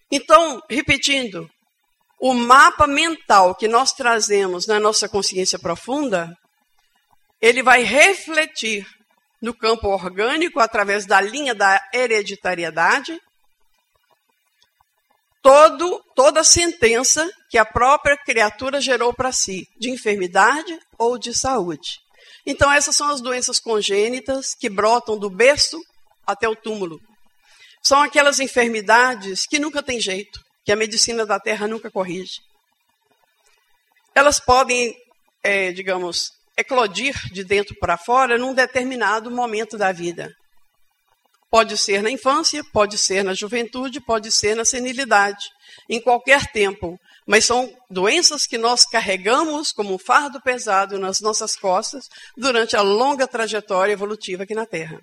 Então, repetindo, o mapa mental que nós trazemos na nossa consciência profunda, ele vai refletir no campo orgânico, através da linha da hereditariedade, toda a sentença que a própria criatura gerou para si, de enfermidade ou de saúde. Então, essas são as doenças congênitas que brotam do berço até o túmulo. São aquelas enfermidades que nunca tem jeito, que a medicina da Terra nunca corrige. Elas podem, eclodir de dentro para fora num determinado momento da vida. Pode ser na infância, pode ser na juventude, pode ser na senilidade, em qualquer tempo. Mas são doenças que nós carregamos como um fardo pesado nas nossas costas durante a longa trajetória evolutiva aqui na Terra.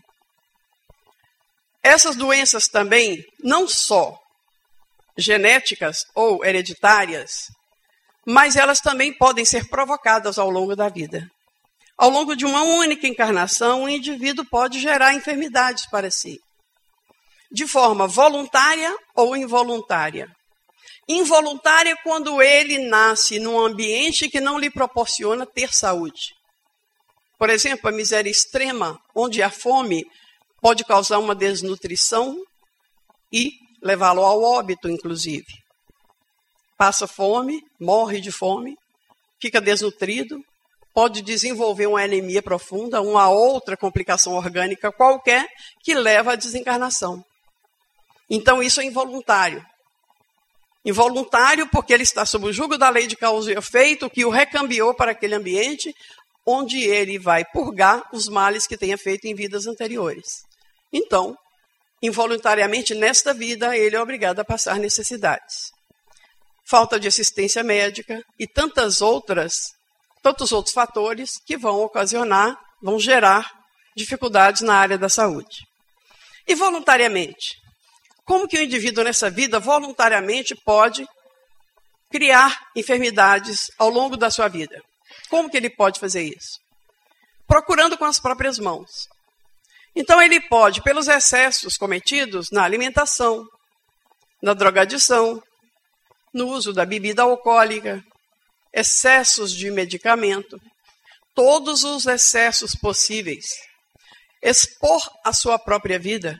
Essas doenças também, não só genéticas ou hereditárias, mas elas também podem ser provocadas ao longo da vida. Ao longo de uma única encarnação, o indivíduo pode gerar enfermidades para si, de forma voluntária ou involuntária. Involuntária quando ele nasce num ambiente que não lhe proporciona ter saúde. Por exemplo, a miséria extrema, onde a fome pode causar uma desnutrição e levá-lo ao óbito, inclusive. Passa fome, morre de fome, fica desnutrido, pode desenvolver uma anemia profunda, uma outra complicação orgânica qualquer que leva à desencarnação. Então, isso é involuntário. Involuntário porque ele está sob o jugo da lei de causa e efeito que o recambiou para aquele ambiente onde ele vai purgar os males que tenha feito em vidas anteriores. Então, involuntariamente, nesta vida, ele é obrigado a passar necessidades. Falta de assistência médica e tantos outros fatores que vão gerar dificuldades na área da saúde. E voluntariamente? Como que o indivíduo nessa vida voluntariamente pode criar enfermidades ao longo da sua vida? Como que ele pode fazer isso? Procurando com as próprias mãos. Então ele pode, pelos excessos cometidos na alimentação, na drogadição, no uso da bebida alcoólica, excessos de medicamento, todos os excessos possíveis, expor a sua própria vida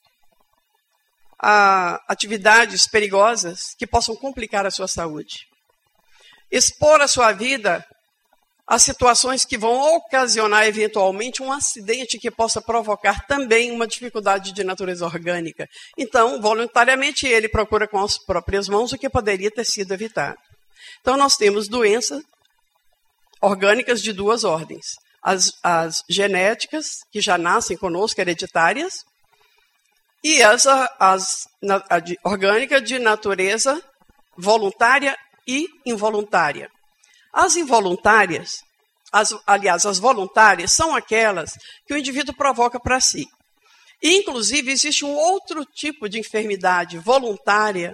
a atividades perigosas que possam complicar a sua saúde. Expor a sua vida a situações que vão ocasionar eventualmente um acidente que possa provocar também uma dificuldade de natureza orgânica. Então, voluntariamente, ele procura com as próprias mãos o que poderia ter sido evitado. Então, nós temos doenças orgânicas de duas ordens. As genéticas, que já nascem conosco, hereditárias, e a orgânica de natureza voluntária e involuntária. As involuntárias, as voluntárias, são aquelas que o indivíduo provoca para si. E, inclusive, existe um outro tipo de enfermidade voluntária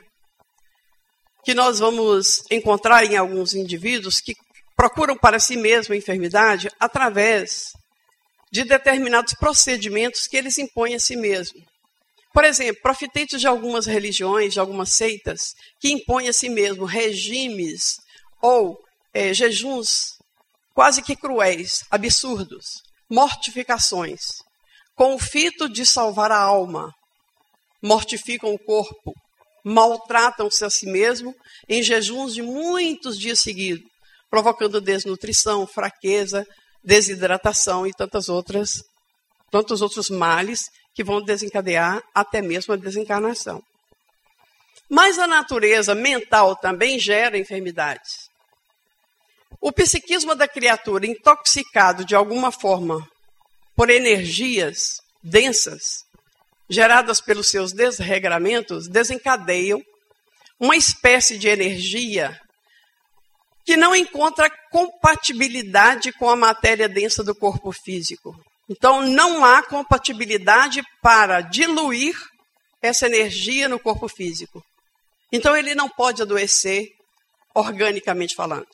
que nós vamos encontrar em alguns indivíduos que procuram para si mesmo a enfermidade através de determinados procedimentos que eles impõem a si mesmo. Por exemplo, profiteitos de algumas religiões, de algumas seitas, que impõem a si mesmo regimes ou jejuns quase que cruéis, absurdos, mortificações, com o fito de salvar a alma, mortificam o corpo, maltratam-se a si mesmo em jejuns de muitos dias seguidos, provocando desnutrição, fraqueza, desidratação e tantos outros males que vão desencadear até mesmo a desencarnação. Mas a natureza mental também gera enfermidades. O psiquismo da criatura intoxicado de alguma forma por energias densas, geradas pelos seus desregramentos, desencadeiam uma espécie de energia que não encontra compatibilidade com a matéria densa do corpo físico. Então, não há compatibilidade para diluir essa energia no corpo físico. Então, ele não pode adoecer organicamente falando.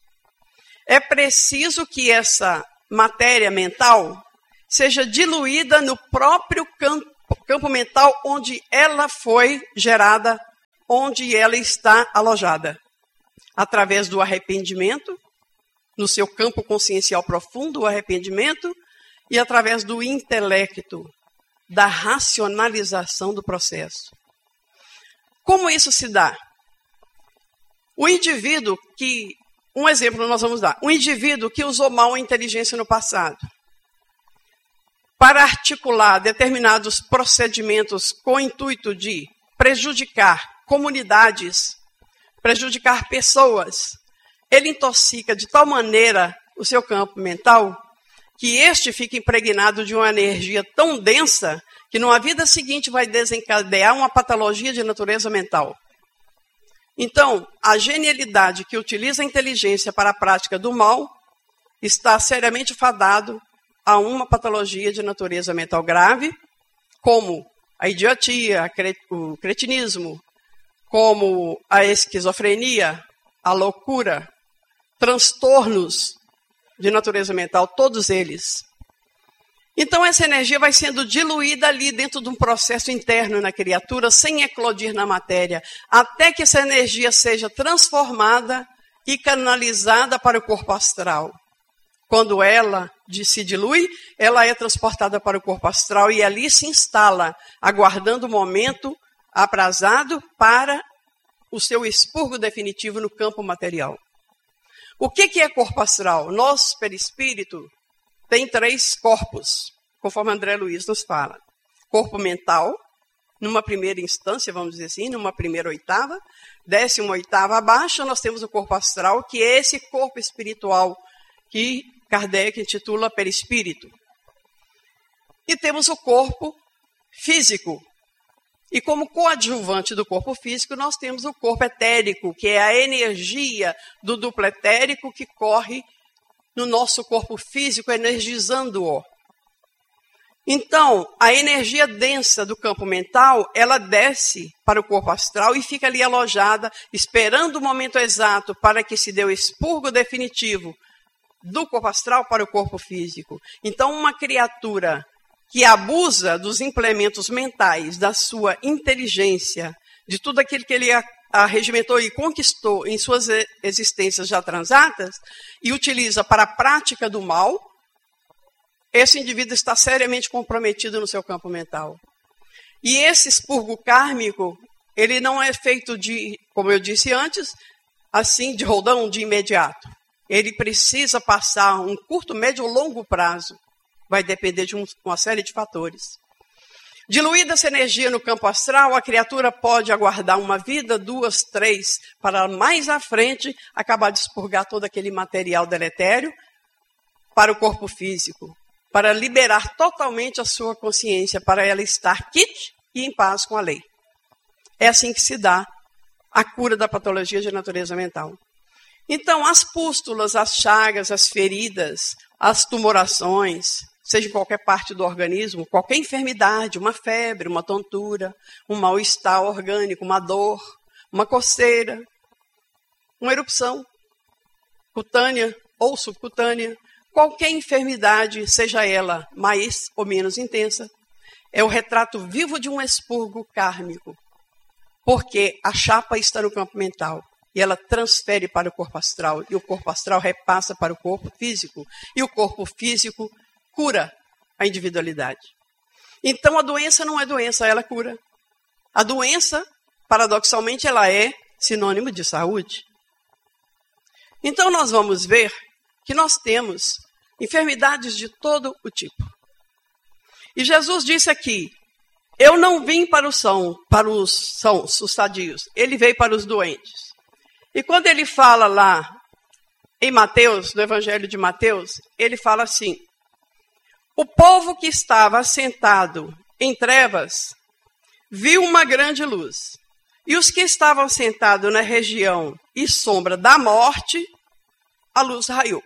É preciso que essa matéria mental seja diluída no próprio campo mental onde ela foi gerada onde ela está alojada. Através do arrependimento, no seu campo consciencial profundo, o arrependimento, e através do intelecto, da racionalização do processo. Como isso se dá? O indivíduo que, um exemplo nós vamos dar, um indivíduo que usou mal a inteligência no passado, para articular determinados procedimentos com o intuito de prejudicar comunidades, prejudicar pessoas, ele intoxica de tal maneira o seu campo mental que este fica impregnado de uma energia tão densa que numa vida seguinte vai desencadear uma patologia de natureza mental. Então, a genialidade que utiliza a inteligência para a prática do mal está seriamente fadado a uma patologia de natureza mental grave, como a idiotia, o cretinismo, como a esquizofrenia, a loucura, transtornos de natureza mental, todos eles. Então essa energia vai sendo diluída ali dentro de um processo interno na criatura, sem eclodir na matéria, até que essa energia seja transformada e canalizada para o corpo astral. Quando ela se dilui, ela é transportada para o corpo astral e ali se instala, aguardando o momento aprazado para o seu expurgo definitivo no campo material. O que é corpo astral? Nosso perispírito tem 3 corpos, conforme André Luiz nos fala. Corpo mental, numa primeira instância, vamos dizer assim, numa primeira oitava. 18ª abaixo, nós temos o corpo astral, que é esse corpo espiritual que Kardec intitula perispírito. E temos o corpo físico. E como coadjuvante do corpo físico, nós temos o corpo etérico, que é a energia do duplo etérico que corre no nosso corpo físico, energizando-o. Então, a energia densa do campo mental, ela desce para o corpo astral e fica ali alojada, esperando o momento exato para que se dê o expurgo definitivo do corpo astral para o corpo físico. Então, uma criatura que abusa dos implementos mentais, da sua inteligência, de tudo aquilo que ele arregimentou e conquistou em suas existências já transatas, e utiliza para a prática do mal, esse indivíduo está seriamente comprometido no seu campo mental. E esse expurgo kármico, ele não é feito de, como eu disse antes, assim, de roldão, de imediato. Ele precisa passar um curto, médio ou longo prazo. Vai depender de uma série de fatores. Diluída essa energia no campo astral, a criatura pode aguardar uma vida, 2, 3, para mais à frente acabar de expurgar todo aquele material deletério para o corpo físico, para liberar totalmente a sua consciência, para ela estar quite e em paz com a lei. É assim que se dá a cura da patologia de natureza mental. Então, as pústulas, as chagas, as feridas, as tumorações, seja em qualquer parte do organismo, qualquer enfermidade, uma febre, uma tontura, um mal-estar orgânico, uma dor, uma coceira, uma erupção cutânea ou subcutânea, qualquer enfermidade, seja ela mais ou menos intensa, é o retrato vivo de um expurgo kármico, porque a chapa está no campo mental. E ela transfere para o corpo astral, e o corpo astral repassa para o corpo físico, e o corpo físico cura a individualidade. Então a doença não é doença, ela cura. A doença, paradoxalmente, ela é sinônimo de saúde. Então nós vamos ver que nós temos enfermidades de todo o tipo. E Jesus disse aqui, eu não vim para os sãos, os sadios, ele veio para os doentes. E quando ele fala lá em Mateus, no Evangelho de Mateus, ele fala assim, o povo que estava sentado em trevas viu uma grande luz. E os que estavam sentados na região e sombra da morte, a luz raiou.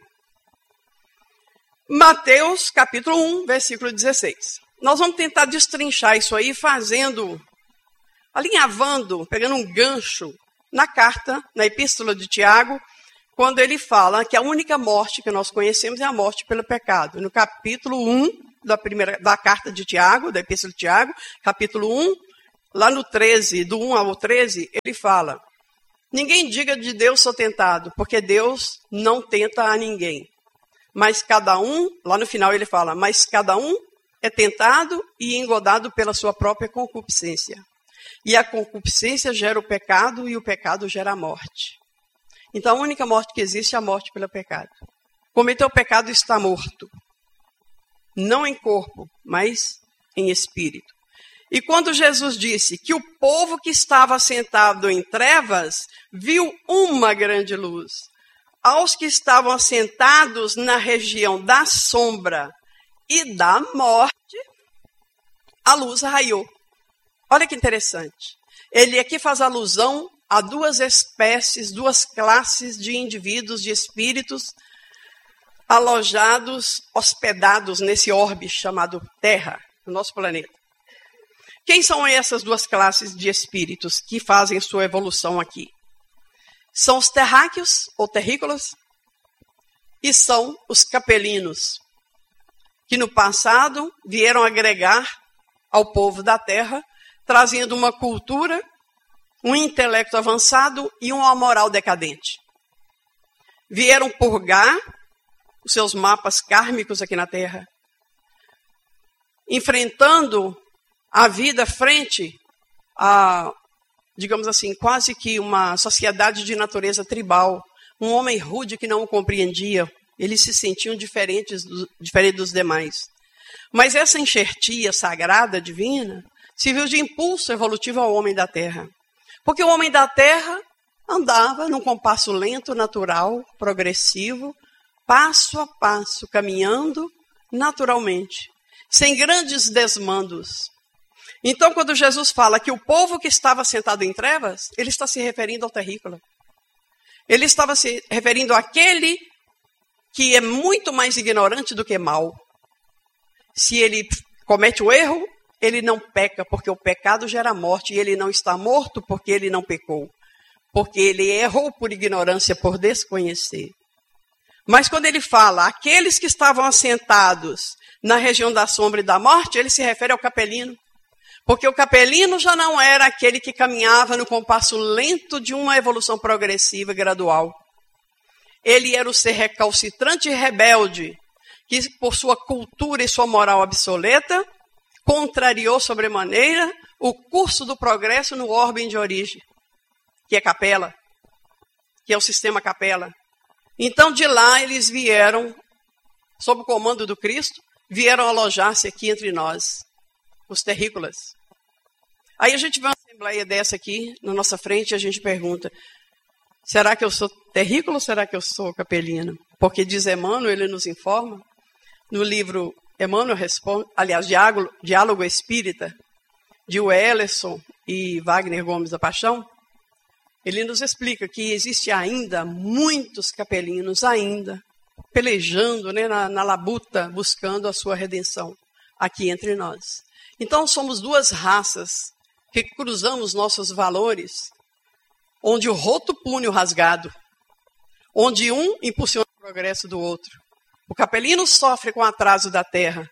Mateus, capítulo 1, versículo 16. Nós vamos tentar destrinchar isso aí, alinhavando, pegando um gancho na carta, na epístola de Tiago, quando ele fala que a única morte que nós conhecemos é a morte pelo pecado. No capítulo 1 da carta de Tiago, da epístola de Tiago, capítulo 1, lá no 13, do 1 ao 13, ele fala: ninguém diga de Deus sou tentado, porque Deus não tenta a ninguém. Mas cada um, lá no final ele fala, mas cada um é tentado e engodado pela sua própria concupiscência. E a concupiscência gera o pecado e o pecado gera a morte. Então a única morte que existe é a morte pelo pecado. Cometeu o pecado está morto. Não em corpo, mas em espírito. E quando Jesus disse que o povo que estava sentado em trevas viu uma grande luz, aos que estavam assentados na região da sombra e da morte, a luz raiou. Olha que interessante. Ele aqui faz alusão a duas espécies, duas classes de indivíduos, de espíritos, alojados, hospedados nesse orbe chamado Terra, no nosso planeta. Quem são essas duas classes de espíritos que fazem sua evolução aqui? São os terráqueos, ou terrícolas, e são os capelinos, que no passado vieram agregar ao povo da Terra, trazendo uma cultura, um intelecto avançado e uma moral decadente. Vieram purgar os seus mapas kármicos aqui na Terra, enfrentando a vida frente a, digamos assim, quase que uma sociedade de natureza tribal, um homem rude que não o compreendia, eles se sentiam diferentes dos demais. Mas essa enxertia sagrada, divina, serviu de impulso evolutivo ao homem da Terra. Porque o homem da Terra andava num compasso lento, natural, progressivo, passo a passo, caminhando naturalmente, sem grandes desmandos. Então, quando Jesus fala que o povo que estava sentado em trevas, ele está se referindo ao terrícola. Ele estava se referindo àquele que é muito mais ignorante do que mau. Se ele comete o erro, ele não peca, porque o pecado gera morte, e ele não está morto porque ele não pecou. Porque ele errou por ignorância, por desconhecer. Mas quando ele fala, aqueles que estavam assentados na região da sombra e da morte, ele se refere ao capelino. Porque o capelino já não era aquele que caminhava no compasso lento de uma evolução progressiva e gradual. Ele era o ser recalcitrante e rebelde, que por sua cultura e sua moral obsoleta, contrariou sobremaneira o curso do progresso no orbe de origem, que é capela, que é o sistema capela. Então de lá eles vieram, sob o comando do Cristo, vieram alojar-se aqui entre nós, os terrícolas. Aí a gente vê uma assembleia dessa aqui, na nossa frente, e a gente pergunta, será que eu sou terrícola ou será que eu sou capelina? Porque diz Emmanuel, ele nos informa, no livro Emmanuel responde, aliás, Diálogo Espírita, de Welleson e Wagner Gomes da Paixão, ele nos explica que existe ainda muitos capelinos, ainda, pelejando, né, na labuta, buscando a sua redenção, aqui entre nós. Então, somos duas raças que cruzamos nossos valores, onde o roto pune o rasgado, onde um impulsiona o progresso do outro. O capelino sofre com o atraso da Terra,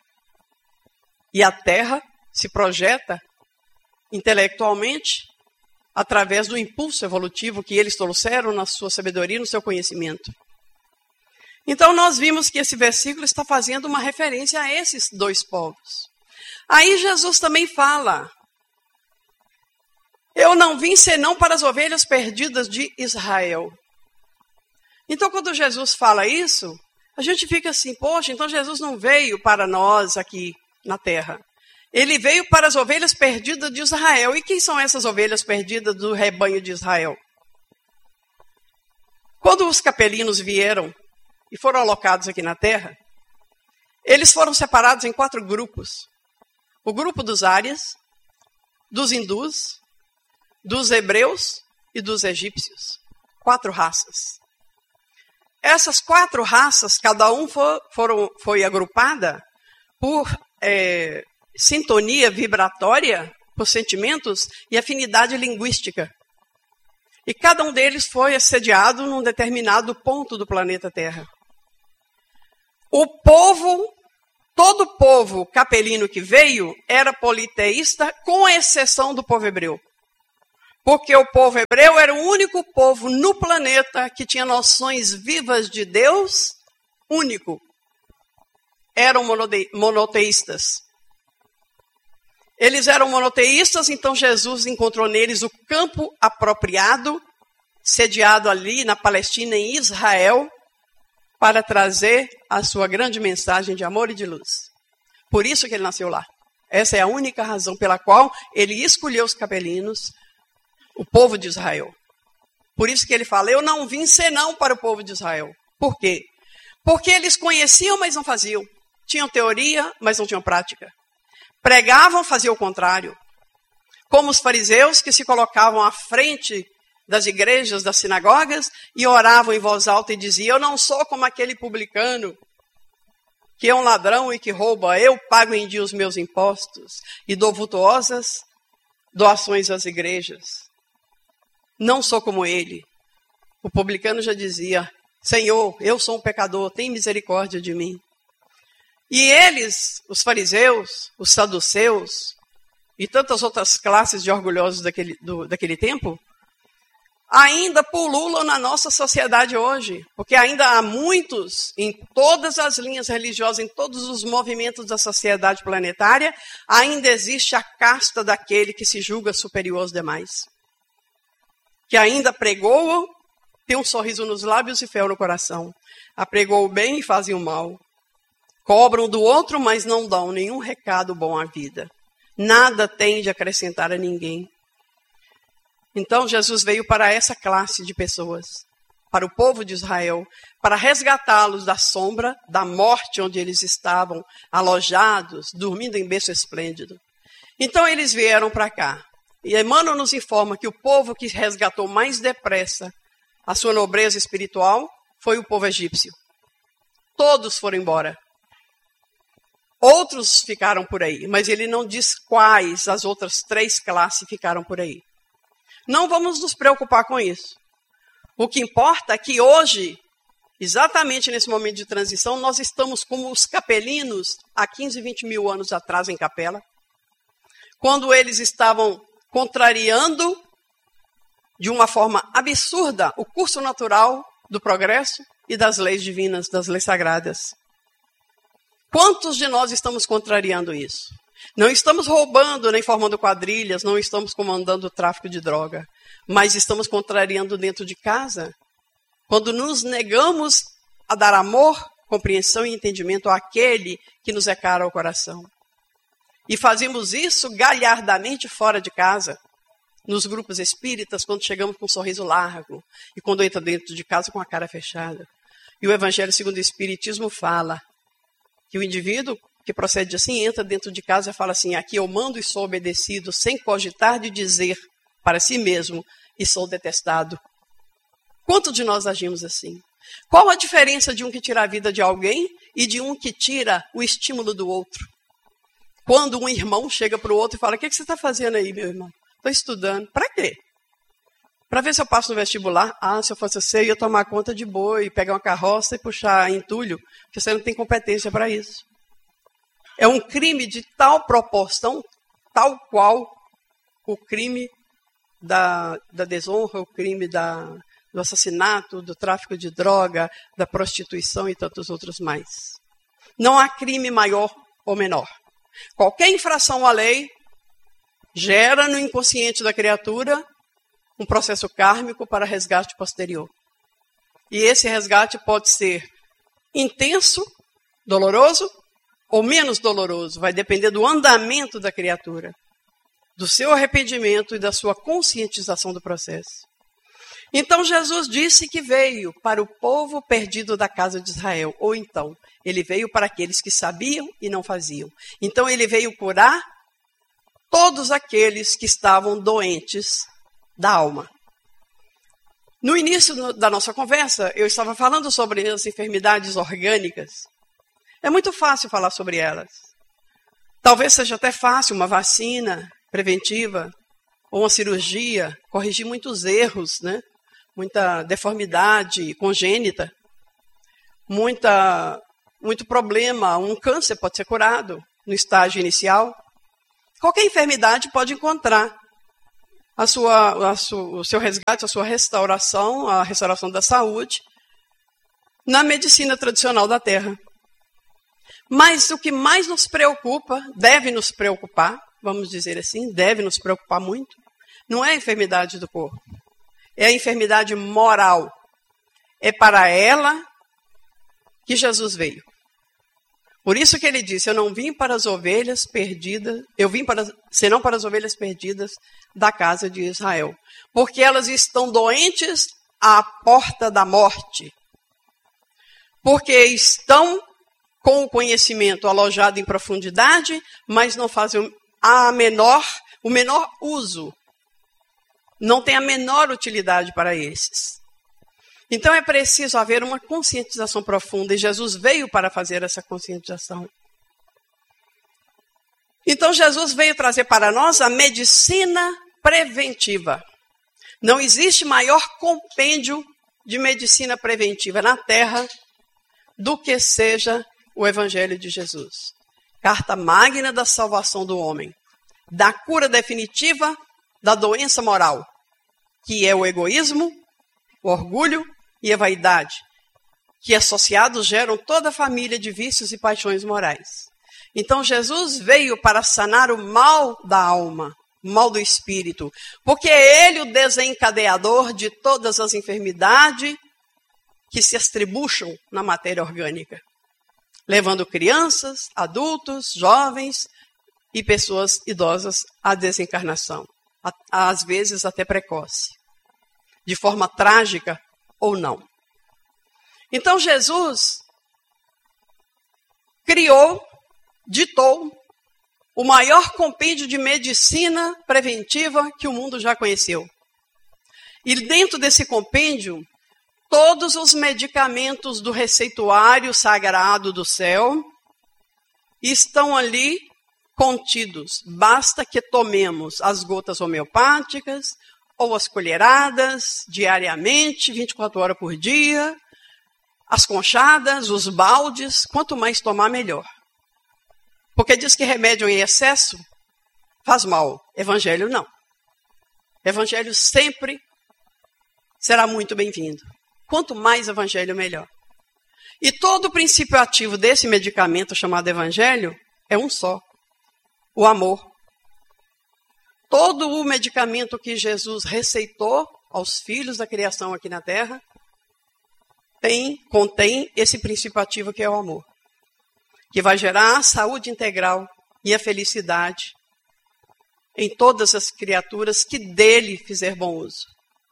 e a Terra se projeta intelectualmente através do impulso evolutivo que eles trouxeram na sua sabedoria e no seu conhecimento. Então, nós vimos que esse versículo está fazendo uma referência a esses dois povos. Aí Jesus também fala, eu não vim senão para as ovelhas perdidas de Israel. Então, quando Jesus fala isso, a gente fica assim, poxa, então Jesus não veio para nós aqui na terra. Ele veio para as ovelhas perdidas de Israel. E quem são essas ovelhas perdidas do rebanho de Israel? Quando os capelinos vieram e foram alocados aqui na terra, eles foram separados em 4 grupos. O grupo dos árias, dos hindus, dos hebreus e dos egípcios. 4 raças. Essas 4 raças, cada um foi agrupada por sintonia vibratória, por sentimentos e afinidade linguística. E cada um deles foi assediado num determinado ponto do planeta Terra. O povo todo o povo capelino que veio era politeísta, com exceção do povo hebreu. Porque o povo hebreu era o único povo no planeta que tinha noções vivas de Deus único. Eram monoteístas. Eles eram monoteístas, então Jesus encontrou neles o campo apropriado, sediado ali na Palestina, em Israel, para trazer a sua grande mensagem de amor e de luz. Por isso que ele nasceu lá. Essa é a única razão pela qual ele escolheu os capelinos, o povo de Israel. Por isso que ele fala, eu não vim senão para o povo de Israel. Por quê? Porque eles conheciam, mas não faziam. Tinham teoria, mas não tinham prática. Pregavam, faziam o contrário. Como os fariseus que se colocavam à frente das igrejas, das sinagogas, e oravam em voz alta e diziam, eu não sou como aquele publicano, que é um ladrão e que rouba, eu pago em dia os meus impostos e dou vultuosas doações às igrejas. Não sou como ele. O publicano já dizia, Senhor, eu sou um pecador, tem misericórdia de mim. E eles, os fariseus, os saduceus e tantas outras classes de orgulhosos daquele tempo, ainda pululam na nossa sociedade hoje, porque ainda há muitos, em todas as linhas religiosas, em todos os movimentos da sociedade planetária, ainda existe a casta daquele que se julga superior aos demais. Que ainda apregoam, tem um sorriso nos lábios e fé no coração. Apregoam o bem e fazem o mal. Cobram do outro, mas não dão nenhum recado bom à vida. Nada tem de acrescentar a ninguém. Então, Jesus veio para essa classe de pessoas, para o povo de Israel, para resgatá-los da sombra, da morte onde eles estavam alojados, dormindo em berço esplêndido. Então, eles vieram para cá. E Emmanuel nos informa que o povo que resgatou mais depressa a sua nobreza espiritual foi o povo egípcio. Todos foram embora. Outros ficaram por aí, mas ele não diz quais as outras 3 classes ficaram por aí. Não vamos nos preocupar com isso. O que importa é que hoje, exatamente nesse momento de transição, nós estamos como os capelinos há 15, 20 mil anos atrás em Capela, quando eles estavam contrariando de uma forma absurda o curso natural do progresso e das leis divinas, das leis sagradas. Quantos de nós estamos contrariando isso? Não estamos roubando nem formando quadrilhas, não estamos comandando o tráfico de droga, mas estamos contrariando dentro de casa, quando nos negamos a dar amor, compreensão e entendimento àquele que nos é caro ao coração. E fazemos isso galhardamente fora de casa, nos grupos espíritas, quando chegamos com um sorriso largo e quando entra dentro de casa com a cara fechada. E o Evangelho segundo o Espiritismo fala que o indivíduo que procede assim, entra dentro de casa e fala assim, aqui eu mando e sou obedecido, sem cogitar de dizer para si mesmo, e sou detestado. Quantos de nós agimos assim? Qual a diferença de um que tira a vida de alguém e de um que tira o estímulo do outro? Quando um irmão chega para o outro e fala, o que você está fazendo aí, meu irmão? Estou estudando. Para quê? Para ver se eu passo no vestibular. Ah, se eu fosse você, eu ia tomar conta de boi, pegar uma carroça e puxar entulho, porque você não tem competência para isso. É um crime de tal proporção, tal qual o crime da desonra, o crime do assassinato, do tráfico de droga, da prostituição e tantos outros mais. Não há crime maior ou menor. Qualquer infração à lei gera no inconsciente da criatura um processo kármico para resgate posterior. E esse resgate pode ser intenso, doloroso, ou menos doloroso, vai depender do andamento da criatura, do seu arrependimento e da sua conscientização do processo. Então Jesus disse que veio para o povo perdido da casa de Israel, ou então, ele veio para aqueles que sabiam e não faziam. Então ele veio curar todos aqueles que estavam doentes da alma. No início da nossa conversa, eu estava falando sobre as enfermidades orgânicas. É muito fácil falar sobre elas. Talvez seja até fácil uma vacina preventiva ou uma cirurgia corrigir muitos erros, né? Muita deformidade congênita, muita muito problema. Um câncer pode ser curado no estágio inicial. Qualquer enfermidade pode encontrar o seu resgate, a sua restauração, a restauração da saúde, na medicina tradicional da Terra. Mas o que mais nos preocupa, deve nos preocupar, vamos dizer assim, deve nos preocupar muito, não é a enfermidade do corpo, é a enfermidade moral. É para ela que Jesus veio. Por isso que ele disse, eu não vim para as ovelhas perdidas, senão para as ovelhas perdidas da casa de Israel. Porque elas estão doentes à porta da morte. Porque estão com o conhecimento alojado em profundidade, mas não fazem o menor uso. Não tem a menor utilidade para esses. Então é preciso haver uma conscientização profunda, e Jesus veio para fazer essa conscientização. Então Jesus veio trazer para nós a medicina preventiva. Não existe maior compêndio de medicina preventiva na Terra do que seja o Evangelho de Jesus. Carta magna da salvação do homem, da cura definitiva da doença moral, que é o egoísmo, o orgulho e a vaidade, que associados geram toda a família de vícios e paixões morais. Então Jesus veio para sanar o mal da alma, o mal do espírito, porque é ele o desencadeador de todas as enfermidades que se estribucham na matéria orgânica, levando crianças, adultos, jovens e pessoas idosas à desencarnação, às vezes até precoce, de forma trágica ou não. Então Jesus ditou o maior compêndio de medicina preventiva que o mundo já conheceu. E dentro desse compêndio, todos os medicamentos do receituário sagrado do céu estão ali contidos. Basta que tomemos as gotas homeopáticas ou as colheradas diariamente, 24 horas por dia, as conchadas, os baldes, quanto mais tomar, melhor. Porque diz que remédio em excesso faz mal. Evangelho não. Evangelho sempre será muito bem-vindo. Quanto mais evangelho, melhor. E todo o princípio ativo desse medicamento chamado evangelho é um só: o amor. Todo o medicamento que Jesus receitou aos filhos da criação aqui na Terra contém esse princípio ativo que é o amor, que vai gerar a saúde integral e a felicidade em todas as criaturas que dele fizer bom uso.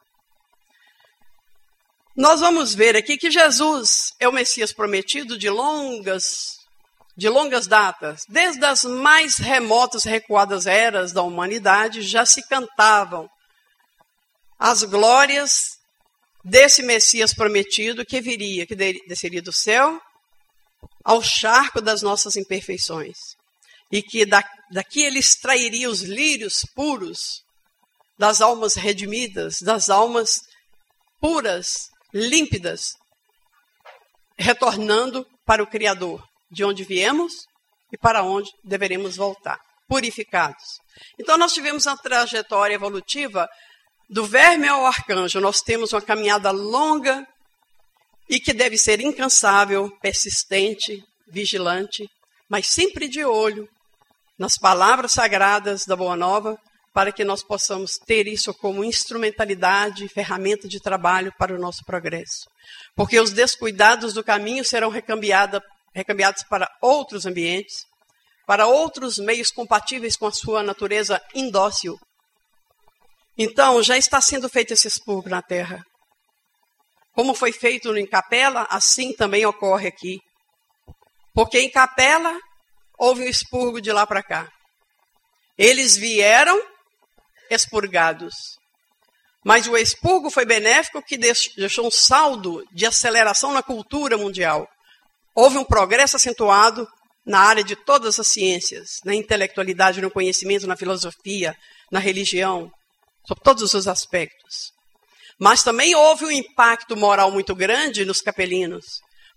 Nós vamos ver aqui que Jesus é o Messias prometido de longas datas. Desde as mais remotas e recuadas eras da humanidade, já se cantavam as glórias desse Messias prometido que viria, que desceria do céu ao charco das nossas imperfeições. E que daqui ele extrairia os lírios puros das almas redimidas, das almas puras, límpidas, retornando para o Criador, de onde viemos e para onde deveremos voltar, purificados. Então nós tivemos uma trajetória evolutiva do verme ao arcanjo. Nós temos uma caminhada longa e que deve ser incansável, persistente, vigilante, mas sempre de olho nas palavras sagradas da Boa Nova, para que nós possamos ter isso como instrumentalidade, ferramenta de trabalho para o nosso progresso. Porque os descuidados do caminho serão recambiados para outros ambientes, para outros meios compatíveis com a sua natureza indócil. Então, já está sendo feito esse expurgo na Terra. Como foi feito em Capela, assim também ocorre aqui. Porque em Capela houve um expurgo de lá para cá. Eles vieram expurgados. Mas o expurgo foi benéfico, que deixou um saldo de aceleração na cultura mundial. Houve um progresso acentuado na área de todas as ciências, na intelectualidade, no conhecimento, na filosofia, na religião, sobre todos os aspectos. Mas também houve um impacto moral muito grande nos capelinos,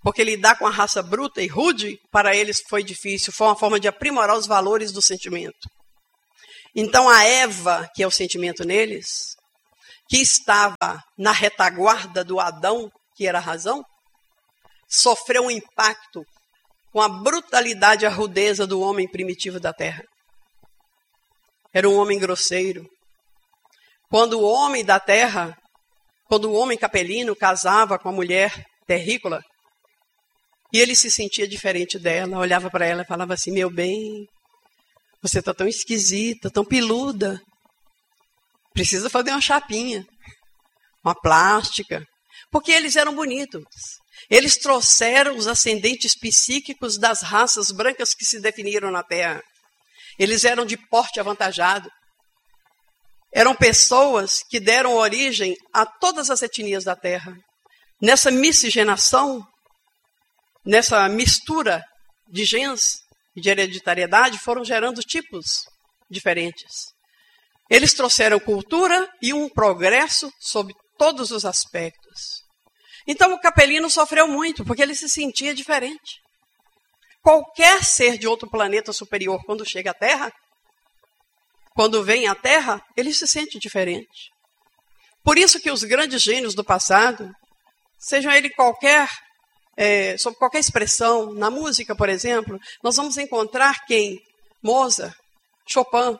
Porque lidar com a raça bruta e rude, para eles foi difícil. Foi uma forma de aprimorar os valores do sentimento. Então a Eva, que é o sentimento neles, que estava na retaguarda do Adão, que era a razão, sofreu um impacto com a brutalidade e a rudeza do homem primitivo da terra. Era um homem grosseiro. Quando o homem da terra, quando o homem capelino casava com a mulher terrícola, e ele se sentia diferente dela, olhava para ela e falava assim, meu bem, você está tão esquisita, tão peluda, precisa fazer uma chapinha, uma plástica, porque eles eram bonitos. Eles trouxeram os ascendentes psíquicos das raças brancas que se definiram na Terra. Eles eram de porte avantajado. Eram pessoas que deram origem a todas as etnias da Terra. Nessa miscigenação, nessa mistura de genes e de hereditariedade, foram gerando tipos diferentes. Eles trouxeram cultura e um progresso sob todos os aspectos. Então o capelino sofreu muito, porque ele se sentia diferente. Qualquer ser de outro planeta superior, quando chega à Terra, quando vem à Terra, ele se sente diferente. Por isso que os grandes gênios do passado, sejam eles sob qualquer expressão, na música, por exemplo, nós vamos encontrar quem? Mozart, Chopin,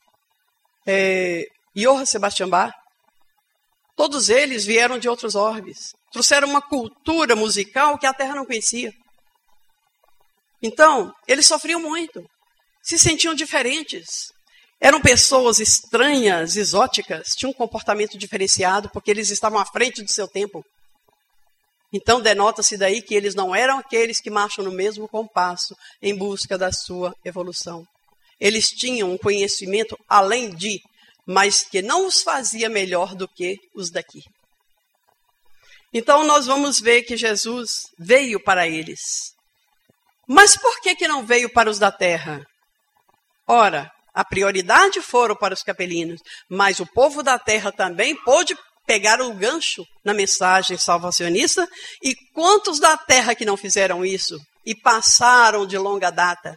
Johann Sebastian Bach. Todos eles vieram de outros orbes. Trouxeram uma cultura musical que a Terra não conhecia. Então, eles sofriam muito. Se sentiam diferentes. Eram pessoas estranhas, exóticas, tinham um comportamento diferenciado, porque eles estavam à frente do seu tempo. Então, denota-se daí que eles não eram aqueles que marcham no mesmo compasso em busca da sua evolução. Eles tinham um conhecimento além de, mas que não os fazia melhor do que os daqui. Então, nós vamos ver que Jesus veio para eles. Mas por que não veio para os da terra? Ora, a prioridade foram para os capelinos, mas o povo da terra também pôde pegar o gancho na mensagem salvacionista. E quantos da terra que não fizeram isso e passaram de longa data?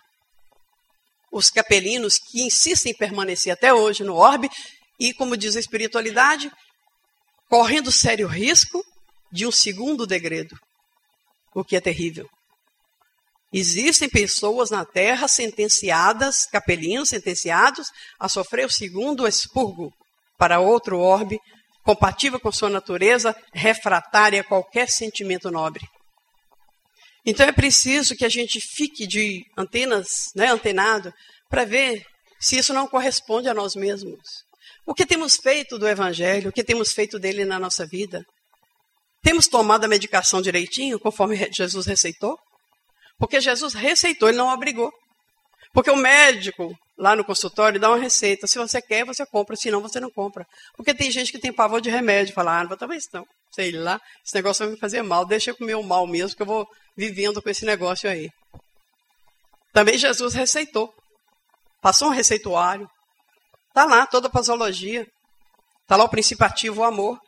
Os capelinos que insistem em permanecer até hoje no orbe e, como diz a espiritualidade, correndo sério risco de um segundo degredo, o que é terrível. Existem pessoas na Terra sentenciadas, capelinos sentenciados a sofrer o segundo expurgo para outro orbe, compatível com sua natureza, refratária a qualquer sentimento nobre. Então é preciso que a gente fique de antenado, para ver se isso não corresponde a nós mesmos. O que temos feito do Evangelho, o que temos feito dele na nossa vida? Temos tomado a medicação direitinho, conforme Jesus receitou? Porque Jesus receitou, ele não obrigou. Porque o médico, lá no consultório, dá uma receita. Se você quer, você compra. Se não, você não compra. Porque tem gente que tem pavor de remédio. Fala, não vou tomar isso não. Sei lá, esse negócio vai me fazer mal. Deixa eu comer o mal mesmo, que eu vou vivendo com esse negócio aí. Também Jesus receitou. Passou um receituário. Está lá toda a posologia. Está lá o princípio ativo, o amor.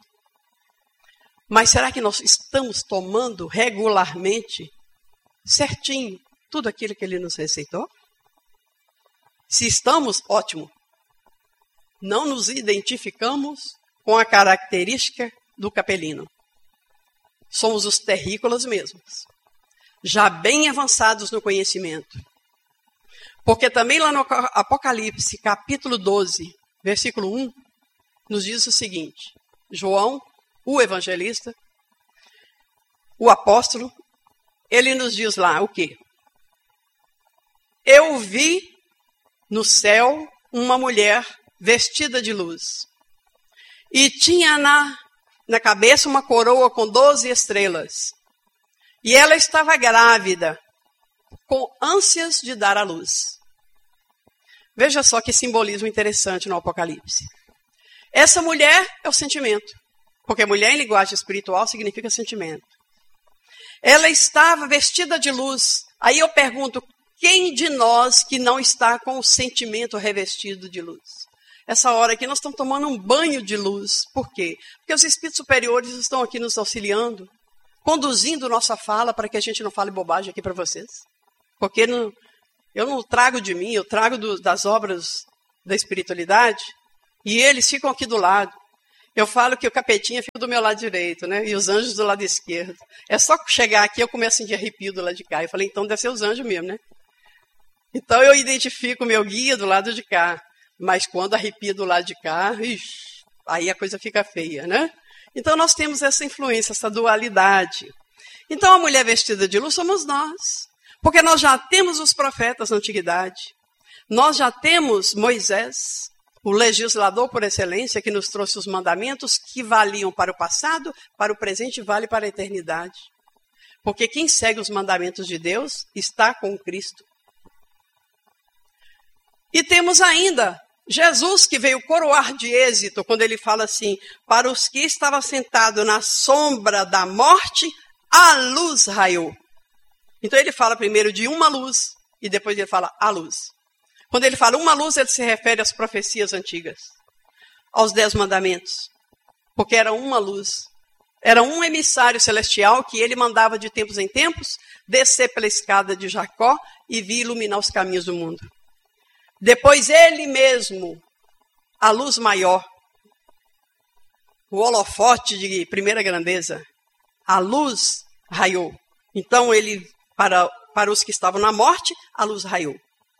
Mas será que nós estamos tomando regularmente, certinho, tudo aquilo que ele nos receitou? Se estamos, ótimo. Não nos identificamos com a característica do capelino. Somos os terrícolas mesmos, já bem avançados no conhecimento. Porque também lá no Apocalipse, capítulo 12, versículo 1, nos diz o seguinte: João, o evangelista, o apóstolo, ele nos diz lá o quê? Eu vi no céu uma mulher vestida de luz. E tinha na cabeça uma coroa com 12 estrelas. E ela estava grávida, com ânsias de dar à luz. Veja só que simbolismo interessante no Apocalipse. Essa mulher é o sentimento. Porque mulher em linguagem espiritual significa sentimento. Ela estava vestida de luz. Aí eu pergunto, quem de nós que não está com o sentimento revestido de luz? Essa hora aqui nós estamos tomando um banho de luz. Por quê? Porque os espíritos superiores estão aqui nos auxiliando. conduzindo nossa fala para que a gente não fale bobagem aqui para vocês. Porque eu não trago de mim, eu trago das obras da espiritualidade e eles ficam aqui do lado. Eu falo que o capetinha fica do meu lado direito, né? E os anjos do lado esquerdo. É só chegar aqui eu começo a sentir arrepio do lado de cá. Eu falei, então deve ser os anjos mesmo, né? Então eu identifico o meu guia do lado de cá. Mas quando arrepia do lado de cá, aí a coisa fica feia, né? Então nós temos essa influência, essa dualidade. Então a mulher vestida de luz somos nós. Porque nós já temos os profetas na antiguidade. Nós já temos Moisés, o legislador por excelência, que nos trouxe os mandamentos que valiam para o passado, para o presente e vale para a eternidade. Porque quem segue os mandamentos de Deus está com Cristo. E temos ainda Jesus, que veio coroar de êxito, quando ele fala assim, para os que estavam sentados na sombra da morte, a luz raiou. Então ele fala primeiro de uma luz, e depois ele fala a luz. Quando ele fala uma luz, ele se refere às profecias antigas, aos 10 mandamentos, porque era uma luz. Era um emissário celestial que ele mandava de tempos em tempos descer pela escada de Jacó e vir iluminar os caminhos do mundo. Depois ele mesmo, a luz maior, o holofote de primeira grandeza, a luz raiou. Então ele, para os que estavam na morte, a luz raiou.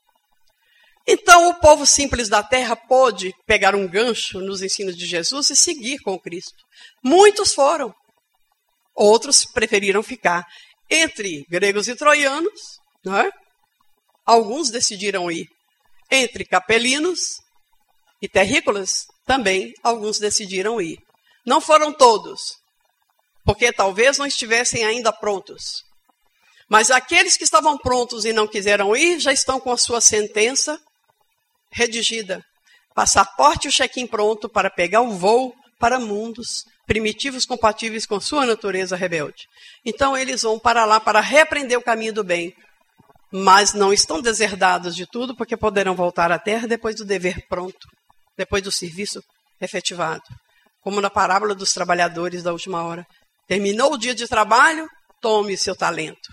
Então o povo simples da terra pôde pegar um gancho nos ensinos de Jesus e seguir com Cristo. Muitos foram, outros preferiram ficar. Entre gregos e troianos, não é? Alguns decidiram ir. Entre capelinos e terrícolas, também alguns decidiram ir. Não foram todos, porque talvez não estivessem ainda prontos. Mas aqueles que estavam prontos e não quiseram ir, já estão com a sua sentença redigida. Passaporte e o check-in pronto para pegar o voo para mundos primitivos compatíveis com sua natureza rebelde. Então eles vão para lá para repreender o caminho do bem. Mas não estão deserdados de tudo, porque poderão voltar à terra depois do dever pronto, depois do serviço efetivado. Como na parábola dos trabalhadores da última hora. Terminou o dia de trabalho, tome seu talento.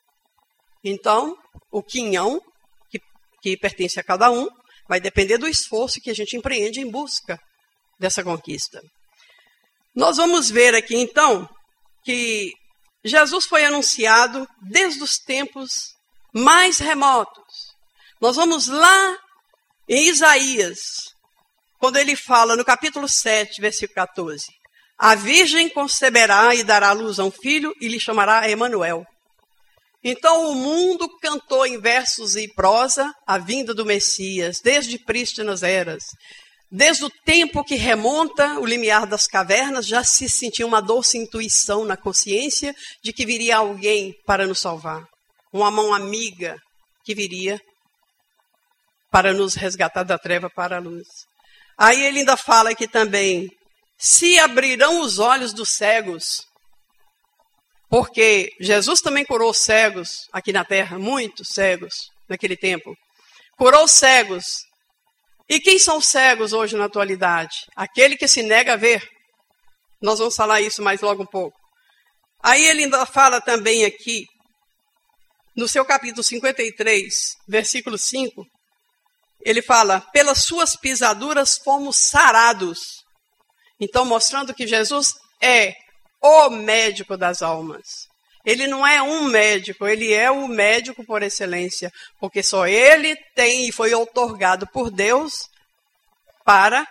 Então, o quinhão, que pertence a cada um, vai depender do esforço que a gente empreende em busca dessa conquista. Nós vamos ver aqui, então, que Jesus foi anunciado desde os tempos mais remotos. Nós vamos lá em Isaías, quando ele fala no capítulo 7, versículo 14. A virgem conceberá e dará à luz a um filho e lhe chamará Emanuel. Então o mundo cantou em versos e prosa a vinda do Messias, desde prístinas eras. Desde o tempo que remonta o limiar das cavernas, já se sentia uma doce intuição na consciência de que viria alguém para nos salvar. Uma mão amiga que viria para nos resgatar da treva para a luz. Aí ele ainda fala aqui também, se abrirão os olhos dos cegos, porque Jesus também curou cegos aqui na terra, muitos cegos naquele tempo. Curou os cegos. E quem são os cegos hoje na atualidade? Aquele que se nega a ver. Nós vamos falar isso mais logo um pouco. Aí ele ainda fala também aqui, no seu capítulo 53, versículo 5, ele fala, pelas suas pisaduras fomos sarados. Então, mostrando que Jesus é o médico das almas. Ele não é um médico, ele é o médico por excelência, porque só ele tem e foi outorgado por Deus para,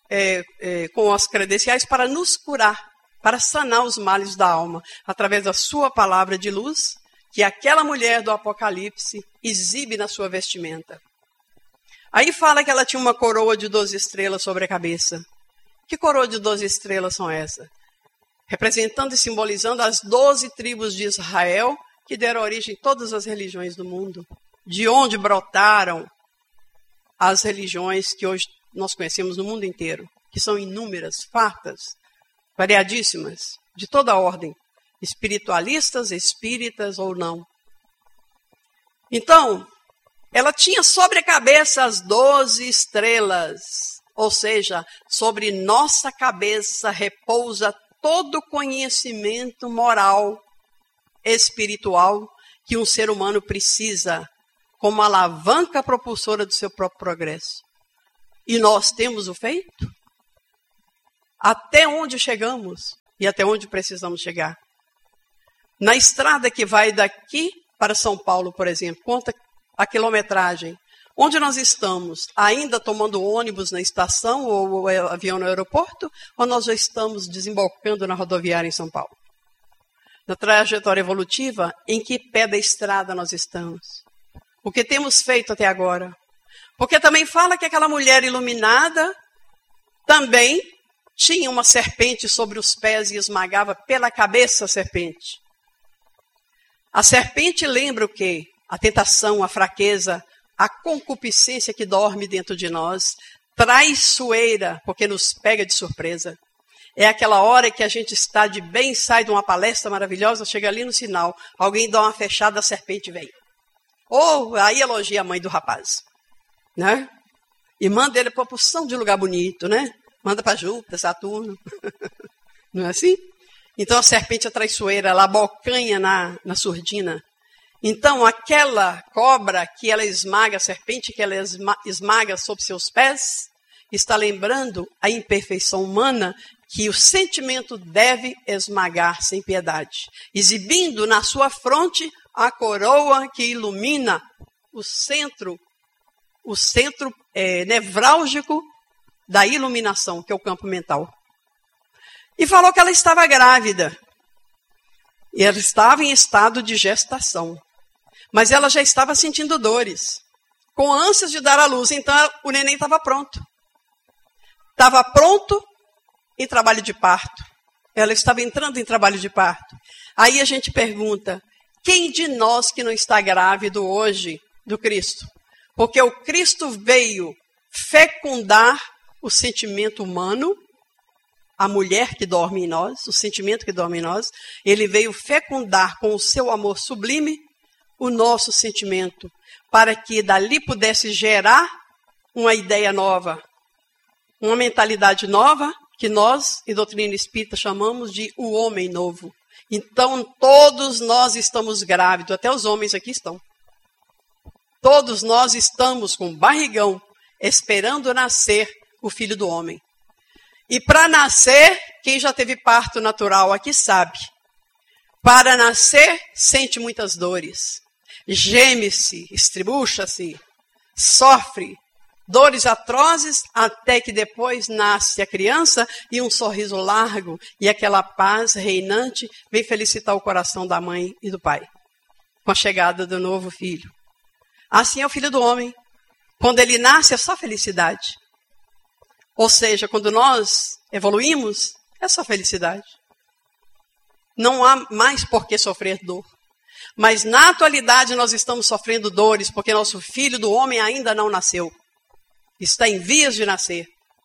com as credenciais para nos curar, para sanar os males da alma, através da sua palavra de luz, que aquela mulher do Apocalipse exibe na sua vestimenta. Aí fala que ela tinha uma coroa de 12 estrelas sobre a cabeça. Que coroa de 12 estrelas são essas? Representando e simbolizando as 12 tribos de Israel, que deram origem a todas as religiões do mundo. De onde brotaram as religiões que hoje nós conhecemos no mundo inteiro, que são inúmeras, fartas, variadíssimas, de toda ordem. Espiritualistas, espíritas ou não. Então, ela tinha sobre a cabeça as 12 estrelas, ou seja, sobre nossa cabeça repousa todo conhecimento moral espiritual que um ser humano precisa como alavanca propulsora do seu próprio progresso. E nós temos o feito? Até onde chegamos e até onde precisamos chegar? Na estrada que vai daqui para São Paulo, por exemplo, conta a quilometragem. Onde nós estamos? Ainda tomando ônibus na estação ou avião no aeroporto? Ou nós já estamos desembarcando na rodoviária em São Paulo? Na trajetória evolutiva, em que pé da estrada nós estamos? O que temos feito até agora? Porque também fala que aquela mulher iluminada também tinha uma serpente sobre os pés e esmagava pela cabeça a serpente. A serpente lembra o quê? A tentação, a fraqueza, a concupiscência que dorme dentro de nós, traiçoeira, porque nos pega de surpresa. É aquela hora que a gente está de bem, sai de uma palestra maravilhosa, chega ali no sinal, alguém dá uma fechada, a serpente vem. Ou aí elogia a mãe do rapaz, né? E manda ele para uma porção de lugar bonito, né? Manda para Júpiter, Saturno. Não é assim? Então a serpente é traiçoeira, ela abocanha na surdina. Então aquela cobra que ela esmaga, a serpente que ela esmaga sob seus pés, está lembrando a imperfeição humana que o sentimento deve esmagar sem piedade, exibindo na sua fronte a coroa que ilumina o centro nevrálgico da iluminação, que é o campo mental. E falou que ela estava grávida. E ela estava em estado de gestação. Mas ela já estava sentindo dores, com ânsias de dar à luz. Então o neném estava pronto. Estava pronto em trabalho de parto. Ela estava entrando em trabalho de parto. Aí a gente pergunta, quem de nós que não está grávido hoje do Cristo? Porque o Cristo veio fecundar o sentimento humano, a mulher que dorme em nós, o sentimento que dorme em nós. Ele veio fecundar com o seu amor sublime o nosso sentimento, para que dali pudesse gerar uma ideia nova, uma mentalidade nova, que nós, em doutrina espírita, chamamos de o homem novo. Então, todos nós estamos grávidos, até os homens aqui estão. Todos nós estamos com barrigão, esperando nascer o filho do homem. E para nascer, quem já teve parto natural aqui sabe, para nascer, sente muitas dores. Geme-se, estribucha-se, sofre dores atrozes, até que depois nasce a criança e um sorriso largo e aquela paz reinante vem felicitar o coração da mãe e do pai, com a chegada do novo filho. Assim é o filho do homem. Quando ele nasce é só felicidade. Ou seja, quando nós evoluímos, é só felicidade. Não há mais por que sofrer dor. Mas na atualidade nós estamos sofrendo dores porque nosso filho do homem ainda não nasceu. Está em vias de nascer.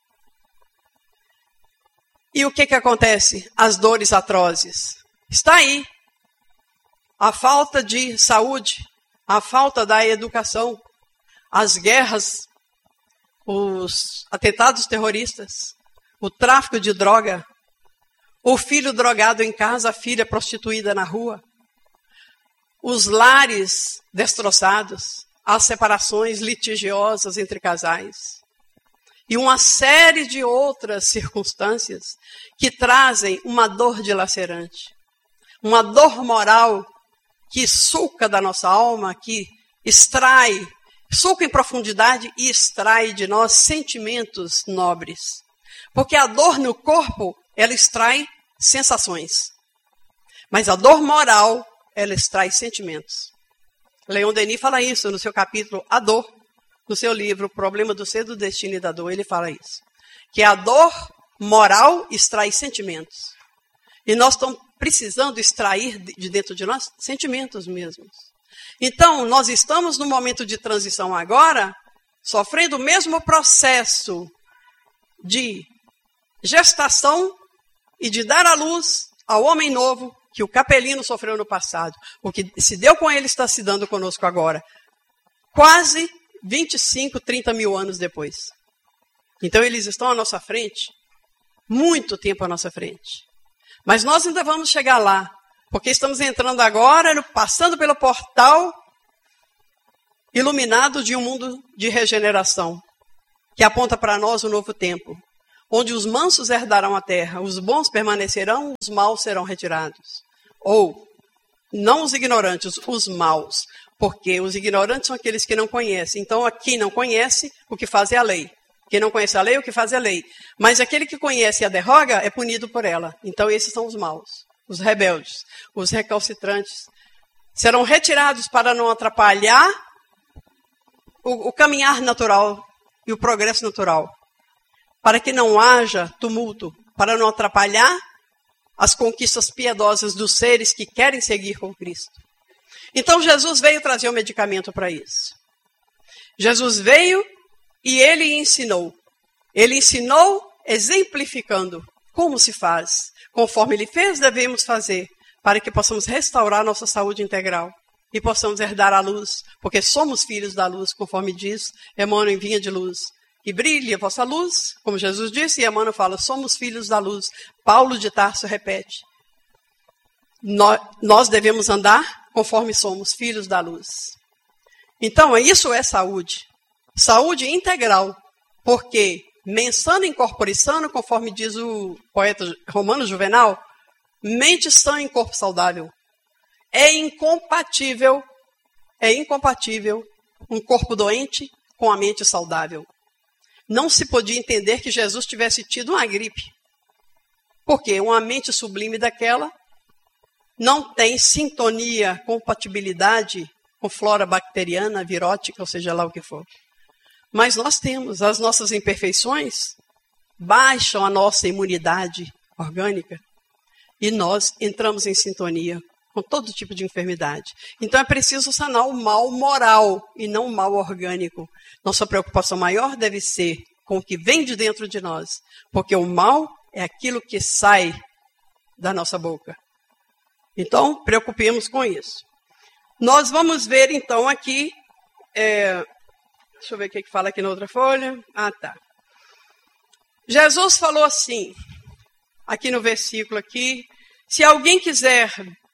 E o que acontece? As dores atrozes. Está aí. A falta de saúde, a falta da educação, as guerras, os atentados terroristas, o tráfico de droga, o filho drogado em casa, a filha prostituída na rua, os lares destroçados, as separações litigiosas entre casais e uma série de outras circunstâncias que trazem uma dor dilacerante, uma dor moral que suca da nossa alma, que extrai, suca em profundidade e extrai de nós sentimentos nobres. Porque a dor no corpo, ela extrai sensações. Mas a dor moral, ela extrai sentimentos. Leon Denis fala isso no seu capítulo A Dor, no seu livro O Problema do Ser, do Destino e da Dor. Ele fala isso. Que a dor moral extrai sentimentos. E nós estamos precisando extrair de dentro de nós sentimentos mesmos. Então, nós estamos num momento de transição agora, sofrendo o mesmo processo de gestação e de dar à luz ao homem novo que o Capelino sofreu no passado. O que se deu com ele está se dando conosco agora. Quase 25, 30 mil anos depois. Então eles estão à nossa frente, muito tempo à nossa frente. Mas nós ainda vamos chegar lá. Porque estamos entrando agora, passando pelo portal iluminado de um mundo de regeneração, que aponta para nós o novo tempo, onde os mansos herdarão a terra, os bons permanecerão, os maus serão retirados. Ou, não os ignorantes, os maus, porque os ignorantes são aqueles que não conhecem. Então, quem não conhece, o que faz é a lei. Quem não conhece a lei, o que faz é a lei. Mas aquele que conhece e a derroga é punido por ela. Então, esses são os maus, os rebeldes, os recalcitrantes. Serão retirados para não atrapalhar o caminhar natural e o progresso natural. Para que não haja tumulto, para não atrapalhar as conquistas piedosas dos seres que querem seguir com Cristo. Então, Jesus veio trazer o medicamento para isso. Jesus veio e ele ensinou. Ele ensinou exemplificando como se faz. Conforme ele fez, devemos fazer, para que possamos restaurar nossa saúde integral e possamos herdar a luz, porque somos filhos da luz, conforme diz Emmanuel em Vinha de Luz. Que brilhe a vossa luz, como Jesus disse, e Emmanuel fala, somos filhos da luz. Paulo de Tarso repete. Nós devemos andar conforme somos filhos da luz. Então, isso é saúde. Saúde integral, porque mensano in corpore sano, conforme diz o poeta romano Juvenal, mente sã em corpo saudável. É incompatível um corpo doente com a mente saudável. Não se podia entender que Jesus tivesse tido uma gripe. Porque uma mente sublime daquela não tem sintonia, compatibilidade com flora bacteriana, virótica, ou seja lá o que for. Mas nós temos, as nossas imperfeições baixam a nossa imunidade orgânica e nós entramos em sintonia com todo tipo de enfermidade. Então é preciso sanar o mal moral e não o mal orgânico. Nossa preocupação maior deve ser com o que vem de dentro de nós, porque o mal é aquilo que sai da nossa boca. Então, preocupemos com isso. Nós vamos ver então aqui, deixa eu ver o que fala aqui na outra folha. Ah, tá. Jesus falou assim, aqui no versículo aqui, se alguém quiser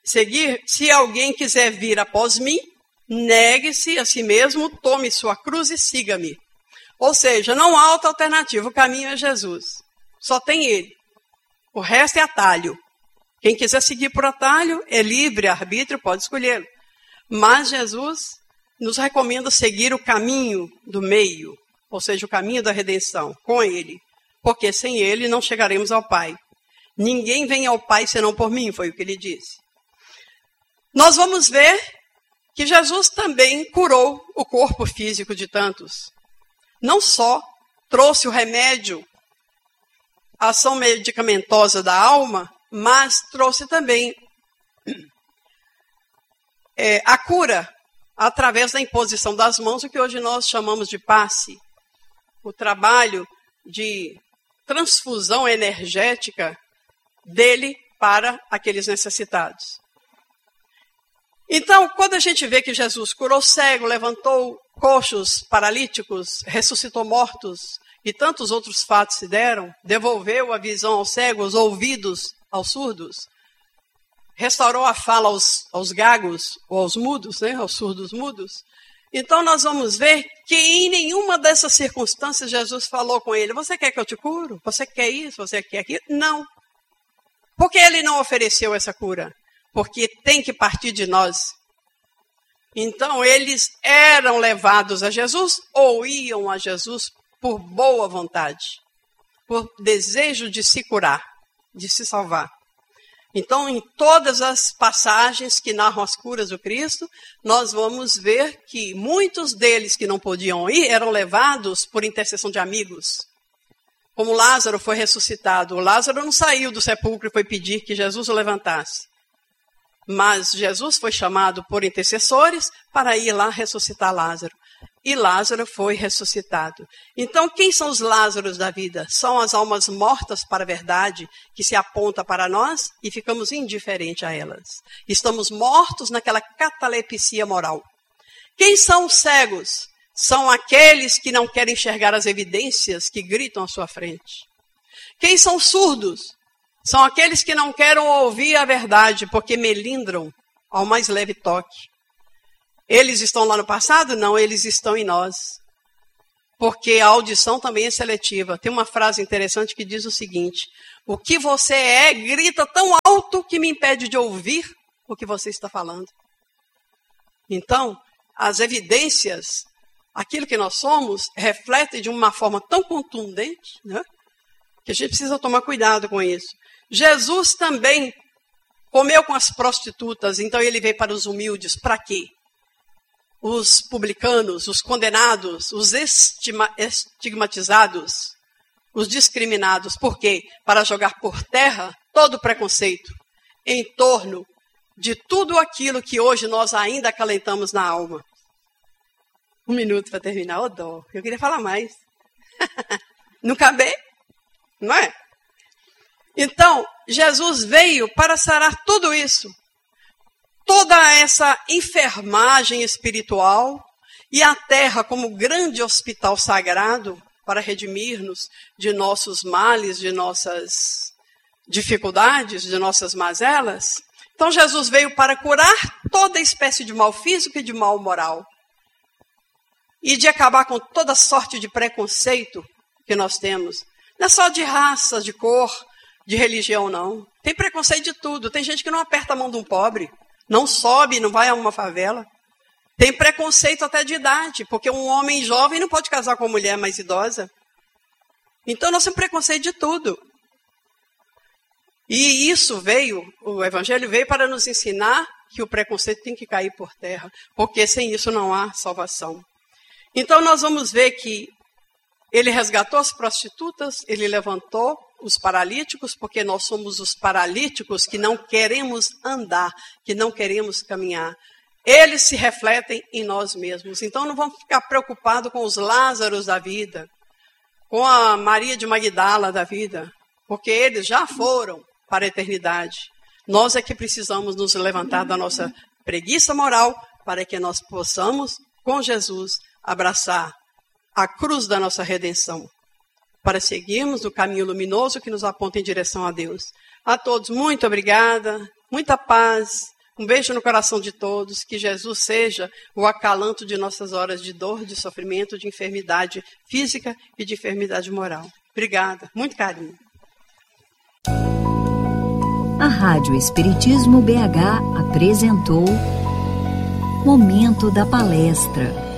vir após mim, negue-se a si mesmo, tome sua cruz e siga-me. Ou seja, não há outra alternativa, o caminho é Jesus. Só tem ele. O resto é atalho. Quem quiser seguir por atalho, é livre, arbítrio, pode escolhê-lo. Mas Jesus nos recomenda seguir o caminho do meio, ou seja, o caminho da redenção, com ele. Porque sem ele não chegaremos ao Pai. Ninguém vem ao Pai senão por mim, foi o que ele disse. Nós vamos ver que Jesus também curou o corpo físico de tantos. Não só trouxe o remédio, a ação medicamentosa da alma, mas trouxe também a cura através da imposição das mãos, o que hoje nós chamamos de passe. O trabalho de transfusão energética dele para aqueles necessitados. Então, quando a gente vê que Jesus curou cego, levantou coxos, paralíticos, ressuscitou mortos e tantos outros fatos se deram, devolveu a visão aos cegos, os ouvidos aos surdos, restaurou a fala aos gagos ou aos mudos, né, aos surdos mudos. Então, nós vamos ver que em nenhuma dessas circunstâncias Jesus falou com ele, você quer que eu te curo? Você quer isso? Você quer aquilo? Não. Por que ele não ofereceu essa cura? Porque tem que partir de nós. Então, eles eram levados a Jesus ou iam a Jesus por boa vontade, por desejo de se curar, de se salvar. Então, em todas as passagens que narram as curas do Cristo, nós vamos ver que muitos deles que não podiam ir eram levados por intercessão de amigos. Como Lázaro foi ressuscitado. O Lázaro não saiu do sepulcro e foi pedir que Jesus o levantasse. Mas Jesus foi chamado por intercessores para ir lá ressuscitar Lázaro. E Lázaro foi ressuscitado. Então, quem são os Lázaros da vida? São as almas mortas para a verdade, que se aponta para nós e ficamos indiferentes a elas. Estamos mortos naquela catalepsia moral. Quem são os cegos? São aqueles que não querem enxergar as evidências que gritam à sua frente. Quem são os surdos? São aqueles que não querem ouvir a verdade, porque melindram ao mais leve toque. Eles estão lá no passado? Não, eles estão em nós. Porque a audição também é seletiva. Tem uma frase interessante que diz o seguinte: o que você é grita tão alto que me impede de ouvir o que você está falando. Então, as evidências, aquilo que nós somos, reflete de uma forma tão contundente, né, que a gente precisa tomar cuidado com isso. Jesus também comeu com as prostitutas, então ele veio para os humildes. Para quê? Os publicanos, os condenados, os estigmatizados, os discriminados. Por quê? Para jogar por terra todo o preconceito em torno de tudo aquilo que hoje nós ainda acalentamos na alma. 1 minuto para terminar. Ô, dó, eu queria falar mais. Não cabe? Não é? Então, Jesus veio para sarar tudo isso. Toda essa enfermagem espiritual e a terra como grande hospital sagrado para redimir-nos de nossos males, de nossas dificuldades, de nossas mazelas. Então, Jesus veio para curar toda espécie de mal físico e de mal moral. E de acabar com toda sorte de preconceito que nós temos. Não é só de raça, de cor, de religião, não. Tem preconceito de tudo. Tem gente que não aperta a mão de um pobre, não sobe, não vai a uma favela. Tem preconceito até de idade, porque um homem jovem não pode casar com uma mulher mais idosa. Então, nós temos preconceito de tudo. E isso veio, o Evangelho veio para nos ensinar que o preconceito tem que cair por terra, porque sem isso não há salvação. Então, nós vamos ver que ele resgatou as prostitutas, ele levantou os paralíticos, porque nós somos os paralíticos que não queremos andar, que não queremos caminhar. Eles se refletem em nós mesmos. Então, não vamos ficar preocupados com os Lázaros da vida, com a Maria de Magdala da vida, porque eles já foram para a eternidade. Nós é que precisamos nos levantar da nossa preguiça moral para que nós possamos, com Jesus, abraçar a cruz da nossa redenção, para seguirmos o caminho luminoso que nos aponta em direção a Deus. A todos, muito obrigada, muita paz, um beijo no coração de todos, que Jesus seja o acalanto de nossas horas de dor, de sofrimento, de enfermidade física e de enfermidade moral. Obrigada, muito carinho. A Rádio Espiritismo BH apresentou Momento da Palestra.